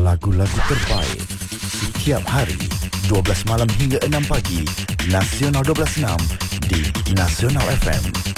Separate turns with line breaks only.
lagu-lagu terbaik setiap hari 12 malam hingga 6 pagi. Nasional 12.6 di Nasional FM.